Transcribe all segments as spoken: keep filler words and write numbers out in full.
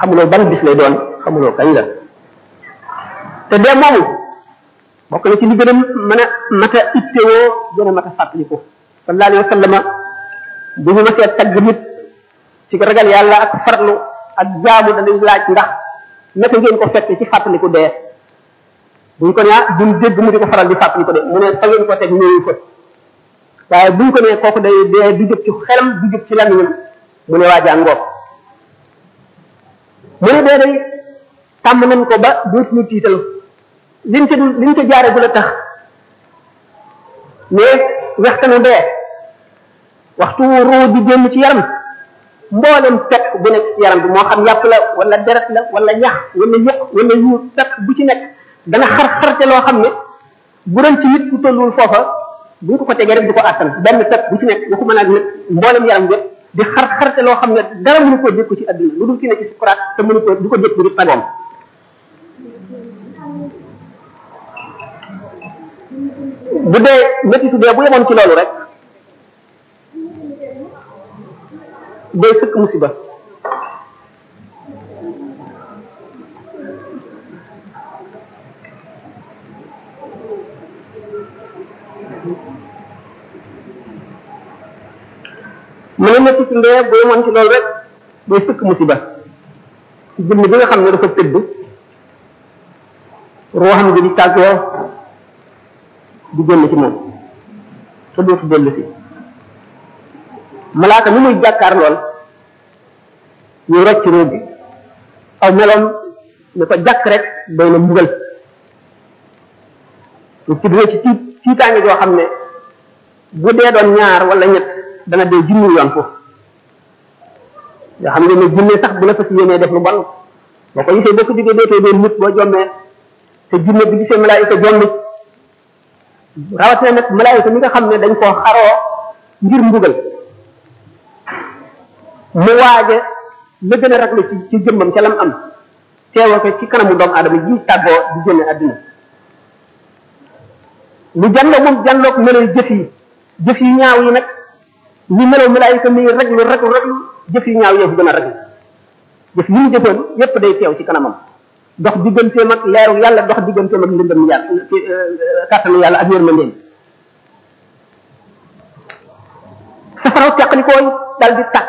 xamuloo ban bis lay doon xamuloo kañ la te dee moomu bokk na ci li gën a mën a mat a ittewoo gën a mat a fàttaliku sallallahu alayhi wa sallama bu ñu masee tagg nit ci ragal yàlla ak farlu ak jaamu danañ laaj ndax naka ngeen ko fekk ci fàttaliku dee buñ ko nee duñ dégg mu di ko faral di fàttaliku de mu ne fa ngeen ko teg ñëwu fa waaye buñ ko nee kooku day dee du jóg ci xelam du jóg ci lamiñam mu ne waa jàngoo mu ne dee day tàmm nañ ko ba dootuñu tiital liñ ca liñ ca jaare bu la tax mais waxtanu dee waxtu ruu di génn ci yaram mboolem fekk bu nekk ci yaram bi moo xam yàpp la wala deret la wala ñax wala yëq wala yuur fekk bu ci nekk dana xar xarte loo xam ne bu doon ci nit ku tollul foofa buñ ko ko tegee rek du ko àttan benn fekk bu ci nekk waxu mën a nag mboolem yaram bi di xar xarte loo xam ne dara mënu koo dékku ci àdduna lu dul ci ne ci sukuraat te mënu ko du ko dékku di pagoom bu dee méttitu dee bu yemoon ci loolu rek day sëkk musiba mu ne méttitu dee bu yemoon ci loolu rek day sëkk musiba ci jëmm bi nga xam ne dafa tëdd ruuxam gi di tàggoo di génn ci moom te dootu dellu si malaaka ni muy jàkkaar lool ñu rocc róog bi aw meloom ne ko jàkk rek doy na mbugal ñu ci dina ci tiit tiitaange joo xam ne bu dee doon ñaar wala ñett dana dee junni yoon foofu yoo xam ne ne junne sax bu la fa si yéenee def lu bon boo ko gisee boo ko jógee dootoo doon nit boo jommee te junne bi gisee malaayika jombi rawatina nag malaayika mi nga xam ne dañ koo xaroo ngir mbugal mu waaje la gën a raglu ci ci jëmmam ca lam am teewoo ko ci kanamu doomu aadama ji tàggoo di génne àdduna lu jànloo moom jànloog meloy jëf yi jëf yu ñaaw yi nag li melow malaayika mi raglu raglu raglu jëf yu ñaaw yëfu gën a raglu jëf yi mu jëfoon yépp day teew ci kanamam dox digganteem ak leeru yàlla dox digganteem ak ndëndam yàlla kàttanu yàlla ak yërmandeem safaraw teqlikooy dal di tàkk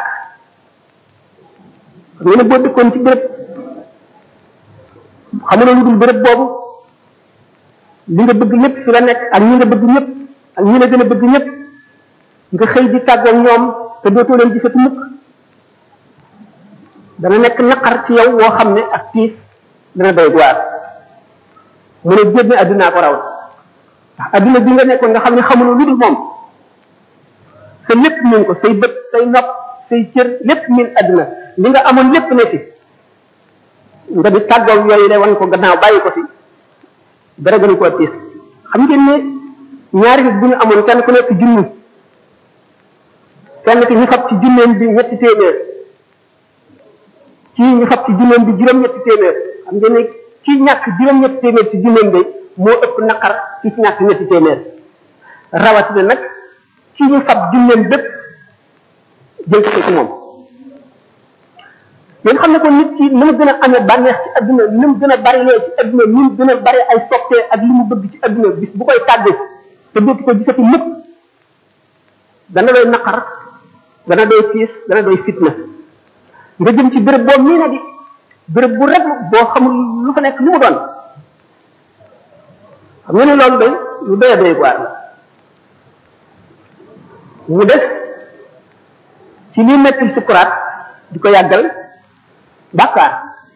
xam nga ne boo dëkkoon ci béréb xamuloo lu dul béréb boobu li nga bëgg ñëpp fi la nekk ak ñi nga bëgg ñëpp ak ñi la gën a bëgg ñëpp nga xëy di tàggoog ñoom te dootoo leen gisati mukk dana nekk naqar ci yow woo xam ne ak tiis dana doy waar mu ne génn addunaa ko raw ndax adduna bi nga nekkoon nga xam ne xamuloo lu dul moom sa lépp min ko say bët say nopp say cër lépp min adduna li nga amoon lépp ne fi nga di tàggoog yooyu de wan ko gannaaw bàyyi ko fi dara gënu koo tiis xam ngeen ne ñaari nit bu ñu amoon kenn ku nekk junni kenn ki ñu fab ci junneem bi ñetti téeméer kii ñu fab ci junneem bi juróom-ñetti téeméer xam ngeen ne kii ñàkk juróom-ñetti téeméer ci junneem bi moo ëpp naqar ci ci ñàkk ñetti téeméer rawatina nag ci ñu fab junneem bépp jël ko ci moom yéen xam ne ko nit ki ni mu gën a amee bànneex ci adduna ni mu gën a bari lee ci adduna ni mu gën a bari ay soppee ak li mu bëgg ci adduna bis bu koy tàggu te dootu ko gisati lépp dana doy naqar dana doy tiis dana doy fitna nga jëm ci béréb boo mii na di béréb bu rek boo xamul lu fa nekk lu mu doon xam nga ne loolu day lu doy a doy waar la mu def ci li mettil sukuraat di ko yàggal bàkkaar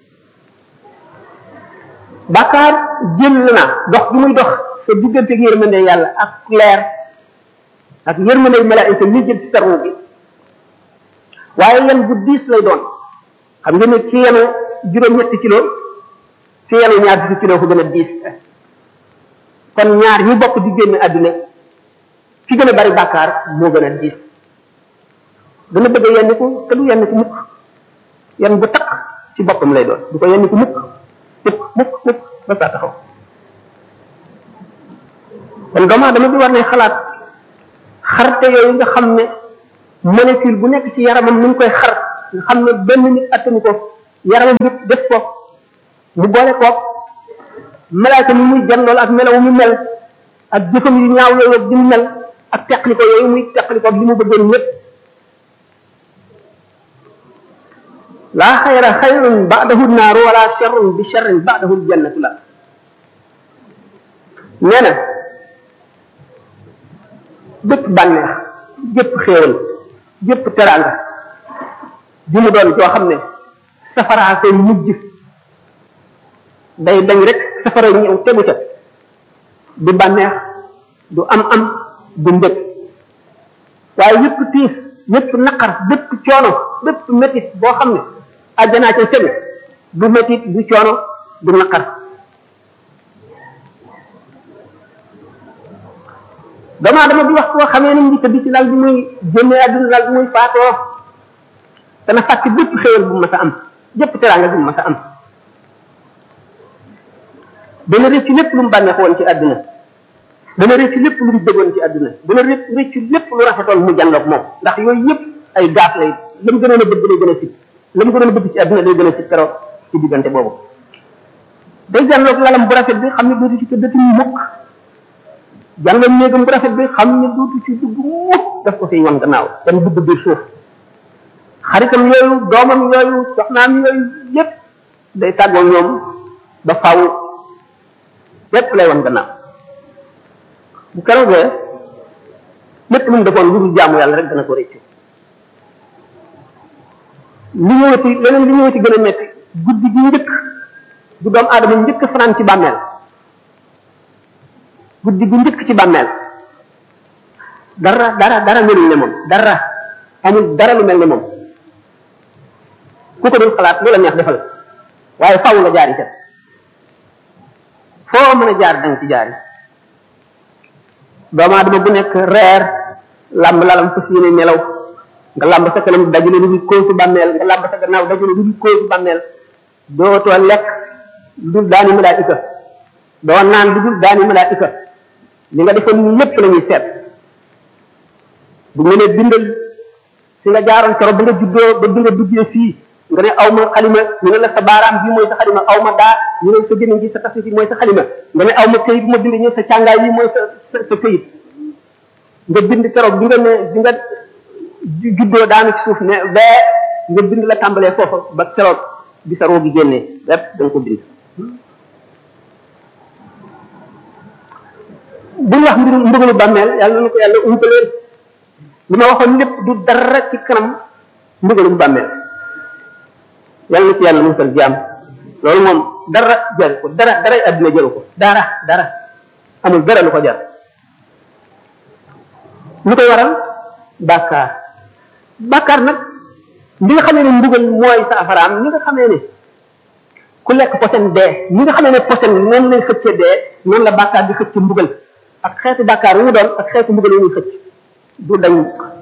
bàkkaar jël na dox bi muy dox te diggante ak yërmande yàlla ak leer ak yërmande malaayika li jël ci sarwu bi waaye yan bu diis lay doon xam nga ne ci yenu juróom-ñetti kilo ci yenu ñaar fukki kilo ko gën a diis kon ñaar ñu bokk di génn àdduna ki gën a bari bàkkaar moo gën a diis dana bëgg yenn ko te du yenn ko mukk yenn bu takk ci boppam lay doon du ko yenn ko mukk mukk mukk mukk ba saa taxaw kon doomu aadama bi war ne xalaat xarte yooyu nga xam ne molécule bu nekk ci yaramam ni ñu koy xar nga xam ne benn nit attanu ko yaramam yëpp def ko mu boole koog malaaka mi muy jan loolu ak melaw mu mel ak jëfam yu ñaaw yooyu ak di mu mel ak teqliko yooyu muy teqliko li mu bëggoon ñëpp laa xayra xayrun ba'dahu naaru wala sharrun bi sharrin ba'dahu aljannatu la nee na bépp bànneex jëpp xéewal jëpp teraanga ji mu doon joo xam ne safaraa koy mujj day dañ rek safara ñëw tegu ca du bànneex du am-am du mbëg waaye yëpp tiis yëpp naqar bépp coono bépp métit boo xam ne àjjanaa ca tegu du métit du coono du naqar doomu aadama bi wax koo xamee ni ngi tëdd ci lal bi muy génnee àdduna lal bi muy faatoo dana fàtte bépp xéewal bu mas a am bépp teraanga bu mas a am dana rëcc lépp lu mu bànneexoo woon ci àdduna dana rëcc lépp lu mu bëggoon ci àdduna dana rëcc lépp lu rafetoon mu jànloog moom ndax yooyu yëpp ay gaaf lay la mu gënoon a bëgg lay gën a sit la mu gënoon a bëgg ci àdduna lay gën a sit keroog ci diggante boobu day jànloog lalam bu rafet bi xam ne dootu ci tëddati mukk jànloog néegam bu rafet bi xam ne dootu ci dugg mukk daf ko fiy wan gannaaw dem dugg biir suuf xaritam yooyu doomam yooyu soxnaam yooyu yëpp day tàggoo ñoom ba faaw lépp lay wan gannaaw bu keroogee lépp lu mu defoon lu dul jaamu yàlla rek dana ko réccu li ñëwati leneen li ñëwati gën a metti guddi gi njëkk bu doomu aadama njëkk fanaan ci bàmmeel guddi gu njëkk ci bàmmeel dara dara dara melul ne moom dara amul dara lu mel ne moom ku ko dul xalaat lu la neex defal waaye faaw nga jaari ca foo mën a jaar danga ci jaari doomu aadama bu nekk reer làmb lalam fas yéene nelaw nga làmb sa kanam dajale lu dul kóosu bàmmeel nga làmb sa gannaaw dajale lu dul kóosu bàmmeel dootoo lekk lu dul daani malaayika doo naan lu dul daani malaayika li nga defoon ñu lépp la ñuy seet bu ñu nee bindal si nga jaaroon keroog ba nga juddoo ba bi nga duggee fii nga ne aw ma xalima ñu ne la sa baaraam bii mooy sa xalima aw ma daa ñu ne sa gémmiñ gi sa tafsir bi mooy sa xalima nga ne aw ma këyit bu ma bind ñu sa càngaay bi mooy sa sa sa këyit nga bind keroog bi nga ne bi nga juddoo daanu ci suuf ne bee nga bind la tàmbalee foofa ba keroog bi sa roo gi génnee lépp da nga ko bind buñ wax mbirum mbugalu bàmmeel yàlla na ko yàlla umpaleen li ma waxoon lépp du dara ci kanam mbugalu bàmmeel yàlla na ci yàlla musal jaam loolu moom dara jaru ko dara dara adduna jaru ko dara dara amul dara lu ko jar lu koy waral bàkkaar bàkkaar nag li nga xamee ne mbugal mooy sa afaraam li nga xamee ne ku lekk posen dee li nga xamee ne posen noonu lay xëcce dee noonu la bàkkaar di xëcc mbugal ak xeetu bàkkaar yu mu doon ak xeetu mbugal yu muy xëcc du dañ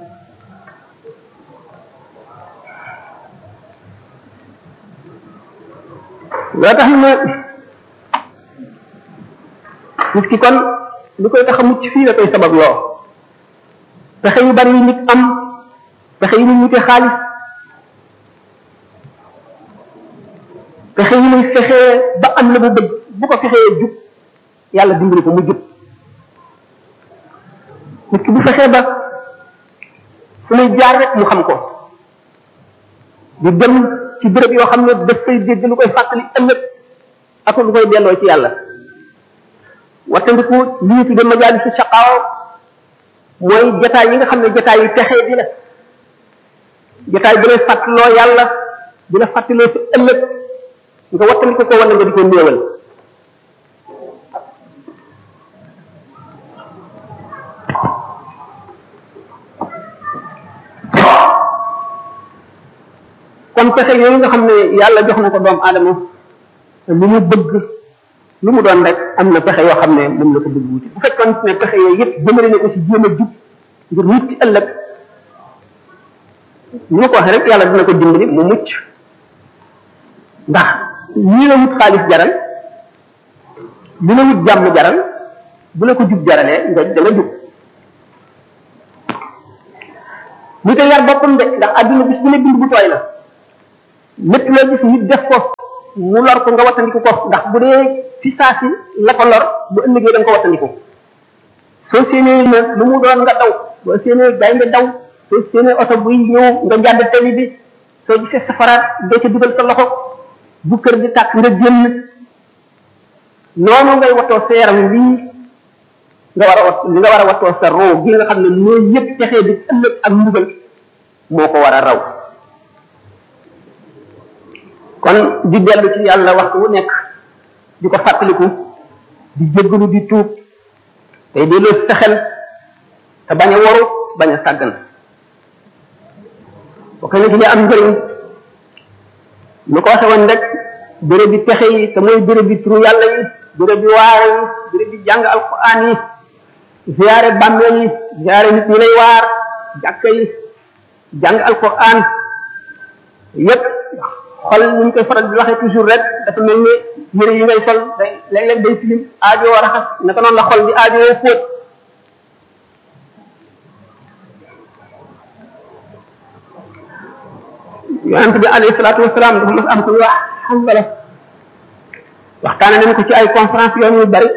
loo tax na nit ki kon li koy tax a mucc fii la koy sabab loo pexe yu bari yi nit am pexe yi nit wute xaalis pexe yi muy fexee ba am la bu bëgg bu ko fexee jub yàlla dimbali ko mu jub nit ki bu fexee ba fu muy jaar rek mu xam ko di dem ci béréb yoo xam ne daf koy dégg lu koy fàttali ëllëg ak lu koy delloo ci yàlla wattandiku li ñu tudde majaalisu shaqaaw mooy jataay yi nga xam ne jataay yi texee di la jataay bi lay fàttaloo yàlla di la fàttaloo si ëllëg nga wattandiku ko wala nga di ko néewal kon pexe yooyu nga xam ne yàlla jox na ko doomu aadama lu mu bëgg lu mu doon rek am na pexe yoo xam ne moom la ko bëgg wuti bu fekkoon ne pexe yooyu yëpp jëmale na ko si jéem a jub ngir nit ci ëllëg ñu ma ko waxee rek yàlla dina ko dimbali mu mucc ndax lii la wut xaalis jaral li la wut jàmm jaral bu la ko jub jaralee nga da nga jub li ko yar boppam de ndax àdduna bis bu ne bind bu tooy la lépp loo gis nit def ko mu lor ko nga wattandiku ko ndax bu dee ci saa si la ko lor bu ëllëgee da nga ko wattandiku soo séenee na lu mu doon nga daw boo séenee gaay nga daw soo séenee oto buy ñëw nga jàdd tali bi soo gisee safara doo ca dugal sa loxo bu kër di tàkk nga génn noonu ngay watoo sa yaram lii nga war a wat li nga war a watoo sa roo gi nga xam ne mooy yëpp texee di ëllëg ak mbugal moo ko war a raw kon di dellu ci yàlla waxtu wu nekk di ko fàttaliku di jéggalu di tuub tey delloo sa xel te bañ a waru bañ a sàggan bokk na ci li am njëriñ lu ko waxe woon rek béréb bi pexe yi te mooy béréb bi turu yàlla yi béréb bi waare yi béréb bi jàng alquran yi ziyaare bàmmeel yi ziyaare nit ñi lay waar jàkka yi jàng alquran yépp xol ni ñu koy faral di waxee toujours rek dafa mel ni yére yi ngay sol day léeg-léeg day tilim aajo war a xas naka noonu la xol di aajo woo fóot yonent bi alayhi salaatu wasalaam dafa mas am ko wax Hanzala waxtaane nañ ko ci ay conférence yoon yu bari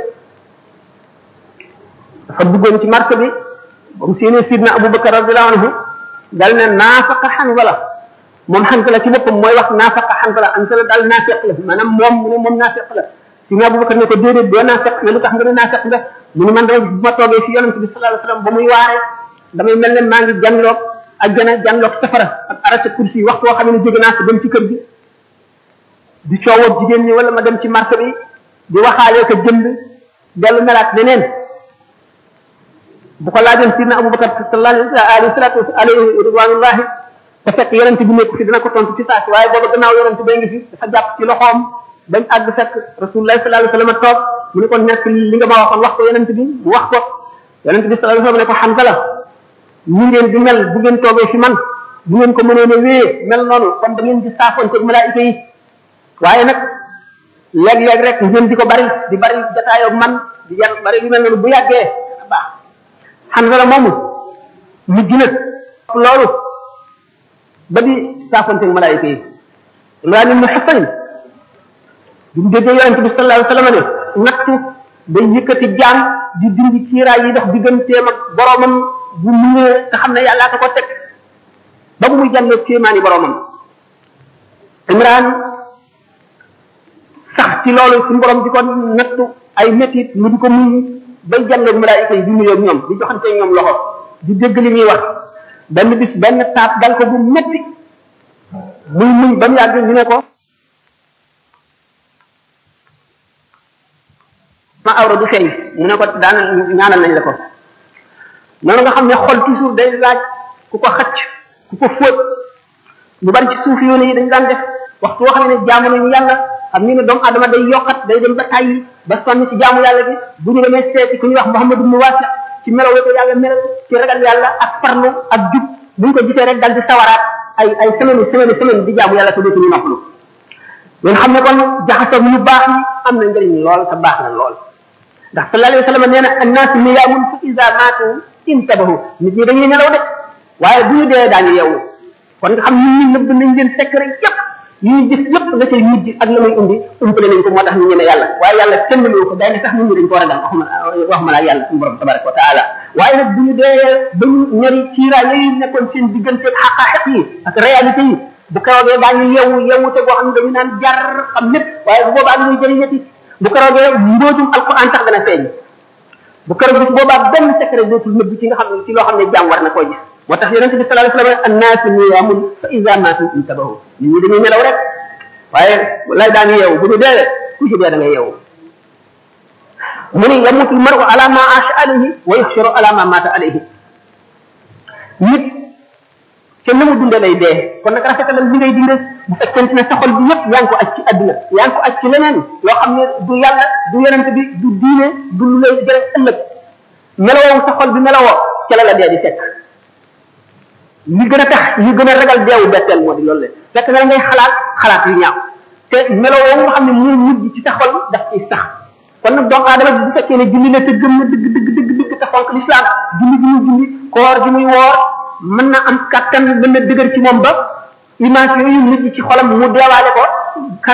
dafa duggoon ci marché bi ba mu séenee sidna Abubakar radiyallahu anhu dal ne naafaqa Hanzala moom Hanzala ci boppam mooy wax naafaqa Hanzala Hanzala daal naafeq la maanaam moom mu ne moom naafeq la sidna Abubakar ne ko déedéet doo naafeq ne lu tax nga ne naafeq nga mu ne man dama bu ma toogee fi yonent bi sallallahu alayhi wasallam ba muy waaree damay mel ne maa ngi janloog ajjana janloog safara ak arasa kursi waxtu woo xam ne jóge naa ko dem ci kër gi di coowoo jigéen ñi wala ma dem ci marché bi di waxaalee ko jënd dellu melaat leneen bu ko laajoon sidna Abubakar sallallahu alayhi ridwanullahi te fekk yonent bi nekk fi dina ko tontu ci saa si waaye booba gannaaw yonent bee ngi fi dafa jàpp ci loxoom bañ àgg fekk rasulullah sallallahu alayhi wasallam toog mu ne ko nekk li nga ma waxoon wax ko yonent bi mu wax ko yonent bi sallallahu alayhi wasallam ne ko Hanzala ñu ngeen di mel bu ngeen toogee fi man bu ngeen ko mënoon a wéyee mel noonu kon da ngeen di saafoonte ak malaayika yi waaye nag léeg-léeg rek ngeen di ko bari di bari jataayoo man di yan bari yu mel noonu bu yàggee baax Hanzala moomu mujj na loolu ba di saafoonte ak malaayika yi Imraan ibn Husayn bi mu déggee yonent bi sallallahu alayhi wasallam ne nattu day yëkkati jaam di dindi kiiraay yi dox digganteem ak boromam bu muñee te xam ne yàllaa ko ko teg ba bu muy jàllee kéemaani boromam Imraan sax ci loolu suñu borom di ko nattu ay métit mu di ko muñ bay jàllee malaayika yi di nuyoo ak ñoom di joxante ñoom loxo di dégg li muy wax benn bis benn taat dal ko bu métti muy muñ ba mu yàgg ñu ne ko ma awra du feeñ mu ne ko daan ñaanal nañ la ko noonu nga xam ne xol toujours day laaj ku ko xacc ku ko fóot lu bari ci suuf yoon yi dañ daan def waxtu woo xam ne jaamu nañu yàlla xam ni ne doomu adama day yokkat day dem ba tàyyi ba sonn ci jaamu yàlla bi bu ñu demee seeti ku ñuy wax Muhammad ibn Wasi ci melaw ko yàlla melal ci ragal yàlla ak farlu ak jub bu ñu ko gisee rek dal di sawaraat ay ay semaine semaine semaine di jaamu yàlla te dootuñu noppalu ngeen xam ne kon jaxasoo ñu baax ñi am na njëriñ lool te baax na lool ndax sallallahu alayhi wa sallam nee na annaas niyaamun fa iza maatu intabahu nit ñi dañuy nelaw de waaye bu ñu dee daañu yeewu kon nga xam nit ñi nëbb nañ leen secret yépp yi ñuy gis lépp la cay mujj ak la muy indi umpale nañ ko moo tax ñu ñeme yàlla waaye yàlla kenn lu ko day ne sax nit ñi dañ ko war a dal waxuma waxuma laa yàlla suñu borom tabaraka wa taala waaye nag bu ñu dee ba ñu ñori ciiraay yooyu nekkoon seen diggante ak xaqaaxiq yi ak réalité yi bu karoogee daañu yeewu yeewu te boo xam ne dañu naan jar xam lépp waaye bu boobaa ñuy jëriñati bu karoogee mbootum alquran sax dana feeñ bu keroog bis boobaa benn secret dootul nëbb ci nga xam ne ci loo xam ne jaam war na koo gis moo tax yonente bi sallallahu alayhi wasallam annaasu niyaamun fa iza maatu intabahu nit ñi dañuy nelaw rek waaye lay daan yeewu bu ñu dee ku ci dee da ngay yeewu mu ni yamutu almaru ala ma aasha alayhi wa yuhsharu ala ma maata alayhi nit te na mu dunde lay dee kon nag rafetalal li ngay dundee bu fekkente ne sa xol bi yëpp yaa ngi ko aj ci àdduna yaa ngi ko aj ci leneen loo xam ne du yàlla du yonente bi du diine du lu lay jëriñ ëllëg melawoo sa xol bi melawoo ca la la dee di fekk li gën a tax li gën a ragal deewu betteel moo di loolu le fekk na ngay xalaat xalaat yu ñaaw te melawoo nga xam ne muy mujj ci sa xol daf ciy sax kon nag doomu aadama bu fekkee ne julli la te gëm na dëgg dëgg dëgg dëgg te fonk l'islam julli gi muy julli koor gi muy woor mën na am kàttan mën na dëgër ci moom ba image yooyu nit ñi ci xolam mu deewaale ko